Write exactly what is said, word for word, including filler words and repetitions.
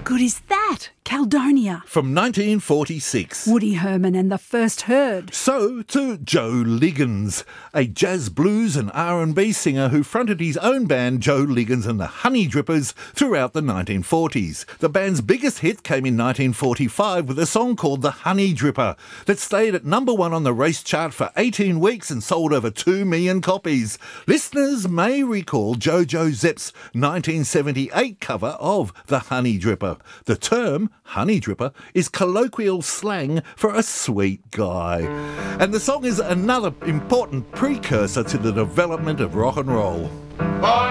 What good is that? Caledonia. From nineteen forty-six. Woody Herman and the First Herd. So to Joe Liggins, a jazz, blues and R and B singer who fronted his own band Joe Liggins and the Honey Drippers throughout the nineteen forties. The band's biggest hit came in nineteen forty-five with a song called The Honey Dripper that stayed at number one on the race chart for eighteen weeks and sold over two million copies. Listeners may recall JoJo Zepp's nineteen seventy-eight cover of The Honey Dripper. The term Honey Dripper is colloquial slang for a sweet guy. And the song is another important precursor to the development of rock and roll. Boy,